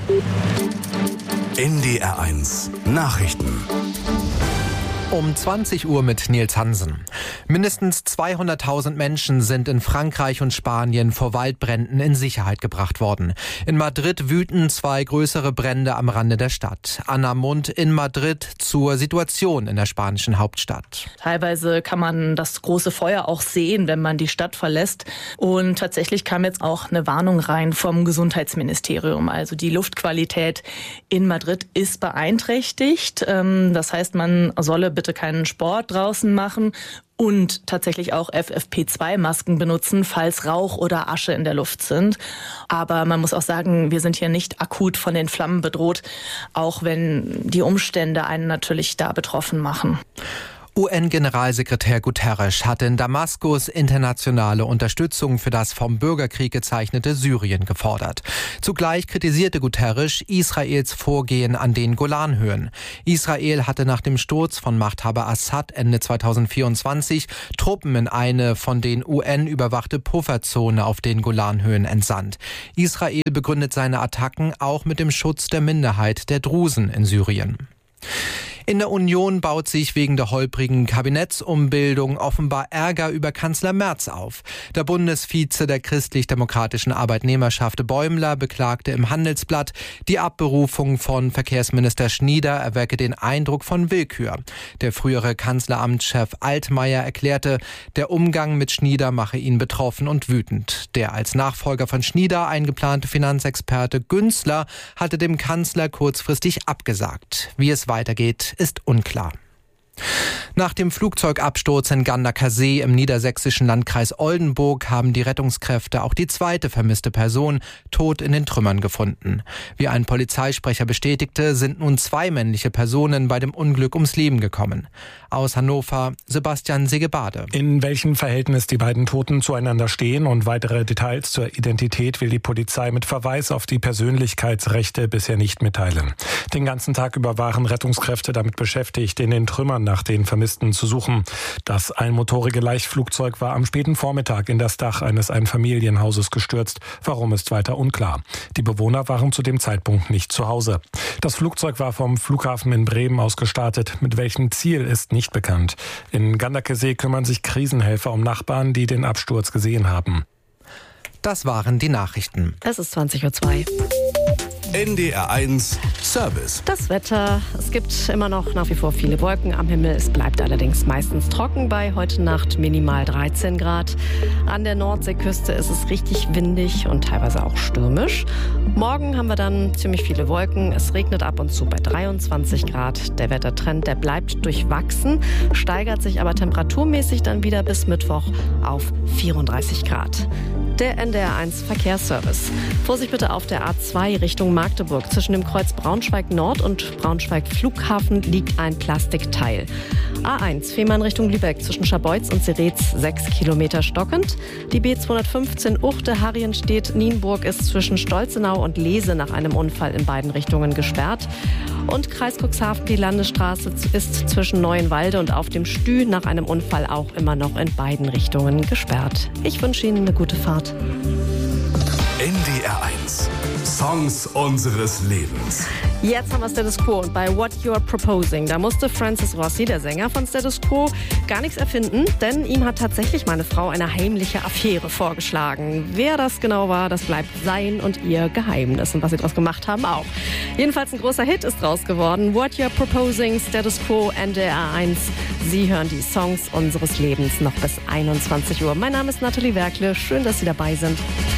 NDR1 Nachrichten. Um 20 Uhr mit Nils Hansen. Mindestens 200.000 Menschen sind in Frankreich und Spanien vor Waldbränden in Sicherheit gebracht worden. In Madrid wüten 2 größere Brände am Rande der Stadt. Anna Mund in Madrid zur Situation in der spanischen Hauptstadt. Teilweise kann man das große Feuer auch sehen, wenn man die Stadt verlässt. Und tatsächlich kam jetzt auch eine Warnung rein vom Gesundheitsministerium. Also die Luftqualität in Madrid ist beeinträchtigt. Das heißt, man solle bitte keinen Sport draußen machen und tatsächlich auch FFP2-Masken benutzen, falls Rauch oder Asche in der Luft sind. Aber man muss auch sagen, wir sind hier nicht akut von den Flammen bedroht, auch wenn die Umstände einen natürlich da betroffen machen. UN-Generalsekretär Guterres hat in Damaskus internationale Unterstützung für das vom Bürgerkrieg gezeichnete Syrien gefordert. Zugleich kritisierte Guterres Israels Vorgehen an den Golanhöhen. Israel hatte nach dem Sturz von Machthaber Assad Ende 2024 Truppen in eine von den UN überwachte Pufferzone auf den Golanhöhen entsandt. Israel begründet seine Attacken auch mit dem Schutz der Minderheit der Drusen in Syrien. In der Union baut sich wegen der holprigen Kabinettsumbildung offenbar Ärger über Kanzler Merz auf. Der Bundesvize der christlich-demokratischen Arbeitnehmerschaft Bäumler beklagte im Handelsblatt, die Abberufung von Verkehrsminister Schnieder erwecke den Eindruck von Willkür. Der frühere Kanzleramtschef Altmaier erklärte, der Umgang mit Schnieder mache ihn betroffen und wütend. Der als Nachfolger von Schnieder eingeplante Finanzexperte Günzler hatte dem Kanzler kurzfristig abgesagt. Wie es weitergeht, ist unklar. Nach dem Flugzeugabsturz in Gandacker See im niedersächsischen Landkreis Oldenburg haben die Rettungskräfte auch die zweite vermisste Person tot in den Trümmern gefunden. Wie ein Polizeisprecher bestätigte, sind nun 2 männliche Personen bei dem Unglück ums Leben gekommen. Aus Hannover, Sebastian Segebade. In welchem Verhältnis die beiden Toten zueinander stehen und weitere Details zur Identität will die Polizei mit Verweis auf die Persönlichkeitsrechte bisher nicht mitteilen. Den ganzen Tag über waren Rettungskräfte damit beschäftigt, in den Trümmern nach den Vermissten zu suchen. Das einmotorige Leichtflugzeug war am späten Vormittag in das Dach eines Einfamilienhauses gestürzt. Warum, ist weiter unklar. Die Bewohner waren zu dem Zeitpunkt nicht zu Hause. Das Flugzeug war vom Flughafen in Bremen aus gestartet. Mit welchem Ziel ist nicht bekannt. In Gandacker-See kümmern sich Krisenhelfer um Nachbarn, die den Absturz gesehen haben. Das waren die Nachrichten. Es ist 20:02 Uhr. NDR1 Service. Das Wetter, es gibt immer noch nach wie vor viele Wolken am Himmel. Es bleibt allerdings meistens trocken bei heute Nacht minimal 13 Grad. An der Nordseeküste ist es richtig windig und teilweise auch stürmisch. Morgen haben wir dann ziemlich viele Wolken. Es regnet ab und zu bei 23 Grad. Der Wettertrend, der bleibt durchwachsen, steigert sich aber temperaturmäßig dann wieder bis Mittwoch auf 34 Grad. Der NDR1 Verkehrsservice. Vorsicht bitte auf der A2 Richtung Magdeburg. Zwischen dem Kreuz Braunschweig Nord und Braunschweig Flughafen liegt ein Plastikteil. A1 Fehmarn Richtung Lübeck zwischen Scharbeutz und Seretz 6 Kilometer stockend. Die B215 Uchte-Harrienstedt-Nienburg ist zwischen Stolzenau und Lehse nach einem Unfall in beiden Richtungen gesperrt. Und Kreis Cuxhaven, die Landesstraße ist zwischen Neuenwalde und auf dem Stü nach einem Unfall auch immer noch in beiden Richtungen gesperrt. Ich wünsche Ihnen eine gute Fahrt. NDR1 Songs unseres Lebens. Jetzt haben wir Status Quo und bei What You're Proposing, da musste Francis Rossi, der Sänger von Status Quo, gar nichts erfinden, denn ihm hat tatsächlich meine Frau eine heimliche Affäre vorgeschlagen. Wer das genau war, das bleibt sein und ihr Geheimnis und was sie daraus gemacht haben auch. Jedenfalls ein großer Hit ist draus geworden. What You're Proposing, Status Quo, NDR1. Sie hören die Songs unseres Lebens noch bis 21 Uhr. Mein Name ist Nathalie Werkle. Schön, dass Sie dabei sind.